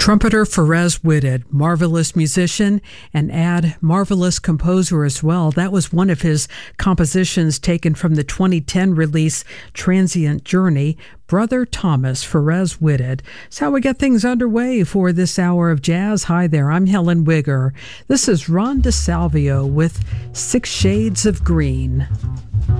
Trumpeter Perez Whitted, marvelous musician and marvelous composer as well. That was one of his compositions taken from the 2010 release Transient Journey, Brother Thomas Perez Whitted. That's how we get things underway for this hour of jazz. Hi there, I'm Helen Wigger. This is Ron DeSalvio with 6 Shades of Green.